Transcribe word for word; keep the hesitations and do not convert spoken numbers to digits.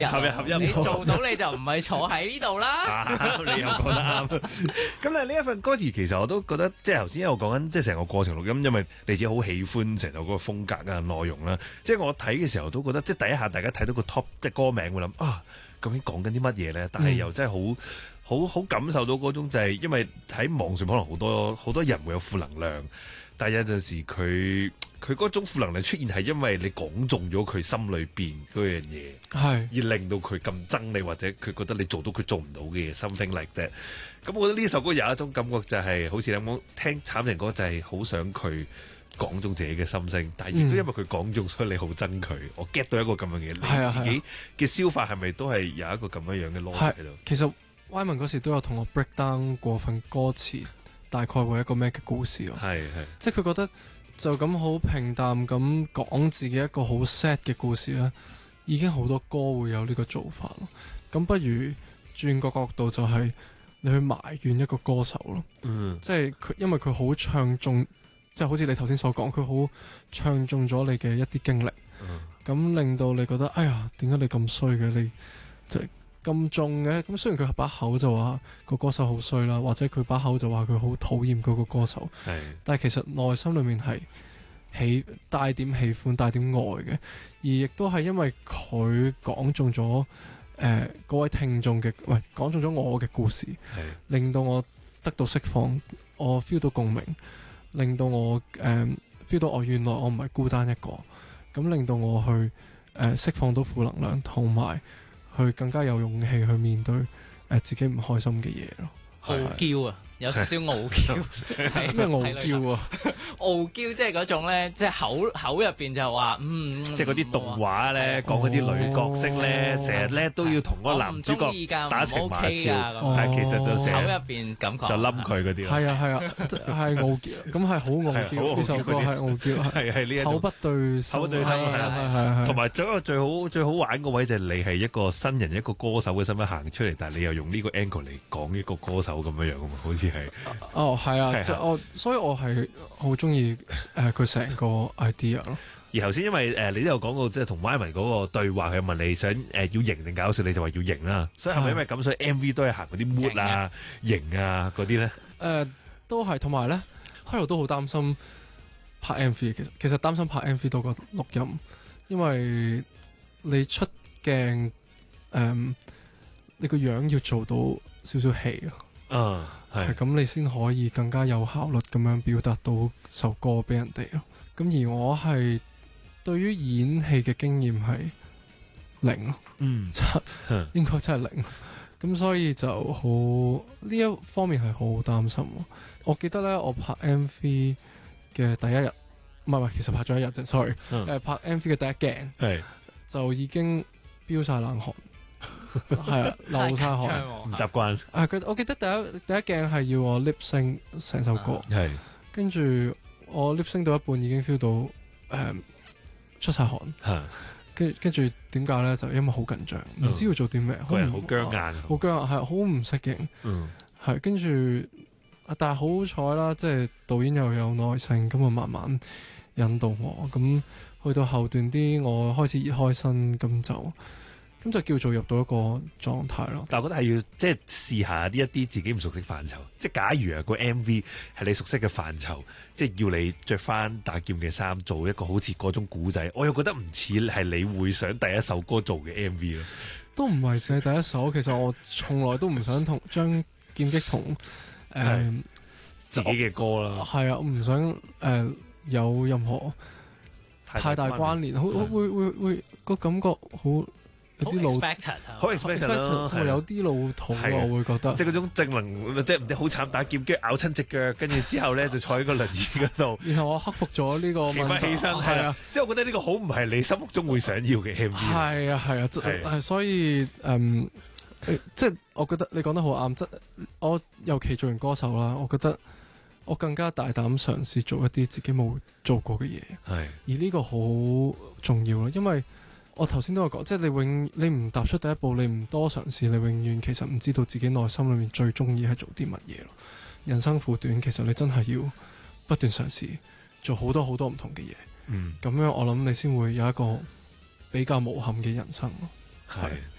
合一合一， 你做到你就唔係坐喺呢度啦。 你又講得啱。咁但係呢一份歌詞其實我都覺得，即係頭先我講緊，即係成個過程錄音，因為你自己好喜歡成首歌嘅風格啊、內容啦。即係我睇嘅時候都覺得，即係第一下大家睇到個 top 即係歌名會諗啊，究竟講緊啲乜嘢咧？但係又真係好好好感受到嗰種就係、是，因為喺網上可能好多好多人會有負能量，但係有陣時佢。佢嗰種負能量出現係因為你講中咗佢心裏邊嗰樣嘢，係而令到佢咁憎你，或者佢覺得你做到佢做唔到嘅嘢 something like that。咁我覺得呢首歌有一種感覺就係、是、好似你講聽慘情歌就係好想佢講中自己嘅心聲，但係亦都因為佢講中，所以你好憎佢。我 get 到一個咁樣嘅嘢，你自己嘅消化係咪都係有一個咁樣樣嘅邏輯喺度？ 其實 Wyman 嗰時都有同我 break down 過份歌詞，大概會一個咩嘅故事咯。係係，即係佢覺得。就咁好平淡咁講自己一個好 sad 嘅故事咧，已經好多歌會有呢個做法咯。咁不如轉個角度，就係你去埋怨一個歌手咯。嗯，即係佢，因為佢好唱中，即係好似你頭先所講，佢好唱中咗你嘅一啲經歷。咁、嗯、令到你覺得，哎呀，點解你咁衰嘅？你即係咁重嘅。咁雖然佢把口就話個歌手好衰啦，或者佢把口就話佢好討厭嗰個歌手，係，但係其實內心裏面係喜帶點喜歡，帶點愛嘅，而亦都係因為佢講中咗誒嗰位聽眾嘅，喂，講中咗我嘅故事，係令到我得到釋放，我 feel 到共鳴，令到我誒 feel、呃、到我原來我唔係孤單一個，咁令到我去誒釋、呃、放到負能量，同埋去更加有勇氣去面對誒、呃、自己唔開心嘅嘢咯。 傲嬌啊，有少少傲嬌。 咩傲嬌啊？ 傲嬌即係嗰種咧，即係口口入邊就話嗯， 即係嗰啲動畫咧，講嗰啲女角色咧，成日咧都要同嗰個男主角打情罵俏，但係其實就成日口入邊感覺就冧佢嗰啲。 係啊係啊，係傲嬌，咁係好傲嬌。呢首歌係傲嬌，係係呢一種口不對口不對心，係係係。同埋仲有一個最好最好玩個位就係你係一個新人，一個歌手嘅身份行出嚟，但係你又用呢個 angle 嚟講一個歌手咁樣樣啊嘛，好似係。 哦，係啊，即係我，所以我係好中意誒佢成個 idea 咯。 而頭先因為誒、呃、你都有講過，即係同 Wyman 嗰個對話，佢問你想誒、呃、要型定搞笑，你就話要型啦。所以係咪因為咁，所以 M V 都係行嗰啲 mood 啊、型啊嗰啲咧？誒、 呃，都係，同埋咧，開頭都好擔心拍 M V。其實其實擔心拍 M V 多過錄音，因為你出鏡誒、呃，你個樣要做到少少戲啊。嗯，係咁你先可以更加有效率咁樣表達到首歌俾人哋咯。咁而我係對於演戲嘅經驗係零咯，嗯，應該真係零。咁所以就好呢一方面係好擔心。我記得咧，我拍 M V 嘅第一日，唔係唔係，其實拍咗一日啫，sorry。誒、嗯，拍 M V 嘅第一鏡係就已經飆晒冷汗。係啊，流晒汗， 唔習慣。 啊，佢我記得第一第一鏡係要我 lip sync 成首歌，係、啊，跟住我 lip sync 到一半已經 feel 到誒、嗯、出晒汗，係，跟跟住點解咧？就因為好緊張，唔、嗯、知要做啲咩， 個人好僵硬， 好僵硬，係好唔適應，嗯，係，跟住但係好彩啦，即係導演又有耐性，咁啊慢慢引導我，咁去到後段啲我開始熱開身，咁就。咁就叫做入到一個狀態咯。 但係我覺得係要即係試下呢一啲自己唔熟悉範疇。即係假如啊個 M V 係你熟悉嘅範疇，即係要你着翻打劍嘅衫，做一個好似嗰種古仔，我又覺得唔似係你會想第一首歌做嘅 M V 咯。 都唔係淨係第一首，其實我從來都唔想同將劍擊同誒、呃、 自己嘅歌啦。 係啊，我唔想誒、呃、有任何太大關聯，好會會會個感覺好。有啲老， 好 expected 咯， 有啲老土我會覺得， 即係嗰種正能，即係唔知好慘打劍，跟住咬親隻腳，跟住之後咧就坐喺個輪椅嗰度。 然後我克服咗呢個問題， 企翻起身，係啊，即係我覺得呢個好唔係你心目中會想要嘅 M V。 係啊係啊，係、啊，所以誒、嗯，即係我覺得你講得好啱，即我尤其做完歌手啦，我覺得我更加大膽嘗試做一啲自己冇做過嘅嘢，係，而呢個好重要咯，因為。我頭先都有講，即係你永你唔踏出第一步，你唔多嘗試，你永遠其實唔知道自己內心裏面最中意係做啲乜嘢咯。人生苦短，其實你真係要不斷嘗試，做好多好多唔同嘅嘢。嗯，咁樣我諗你先會有一個比較無憾嘅人生咯。 係。